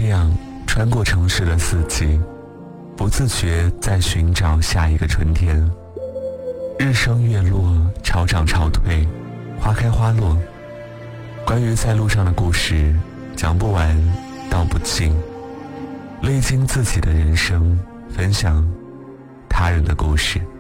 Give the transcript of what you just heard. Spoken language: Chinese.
这样穿过城市的四季，不自觉在寻找下一个春天。日升月落，潮涨潮退，花开花落。关于在路上的故事，讲不完，道不尽。历经自己的人生，分享他人的故事。